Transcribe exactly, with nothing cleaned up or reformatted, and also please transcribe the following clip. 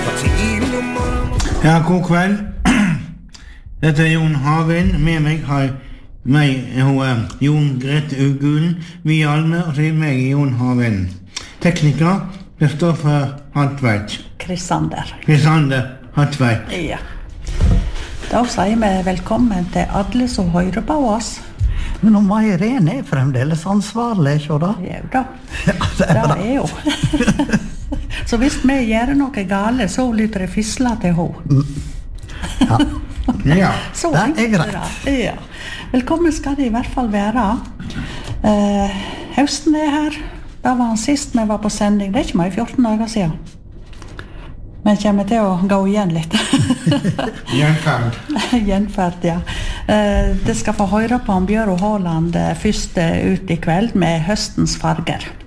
Ja, god kveld. Dette er Jon Havind. Med meg har meg, hun er Jon Grete Ugulen, vi Alme, og så er meg Jon Havind. Tekniker, det står for Hartveit. Krisander. Krisander Hartveit. Ja. Da sier vi velkommen til alle som hører på oss. Men om Irene er fremdeles ansvarlig, ikke da? Ja da. Ja, det er bra. Det er jo. Så hvis vi gjør noe gale, så lytter det fisla til henne. Ja. Ja. Så Det er enkelt greit. det. Ja. Velkommen skal det i hvert fall være. Eh, høsten er her. Da var han sist vi var på sending. Det er ikke mer fjorten dager siden. Men jeg kommer til å gå igjen litt. Gjenferd. Gjenferd, ja. Eh, det skal få høre på han Bjørn Håland eh, først eh, ut i kveld med høstens farger.